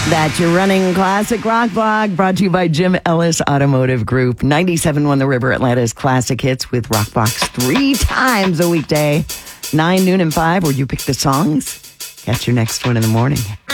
That's your running classic rock blog, brought to you by Jim Ellis Automotive Group. 97.1 The River, Atlanta's classic hits with Rockbox 3 times a weekday. 9, noon, and 5, where you pick the songs. Catch your next one in the morning.